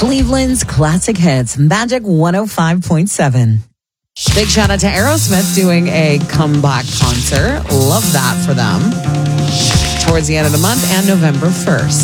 Cleveland's classic hits, Magic 105.7. Big shout out to Aerosmith doing a comeback concert. Love that for them. Towards the end of the month and November 1st.